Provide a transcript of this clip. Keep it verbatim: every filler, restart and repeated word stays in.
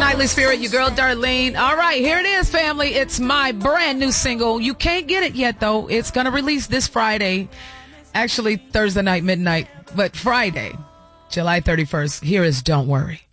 Nightly Spirit, your girl Darlene. All right, here it is, family. It's my brand new single. You can't get it yet, though. It's going to release this Friday. Actually, Thursday night, midnight. But Friday, July thirty-first. Here is Don't Worry.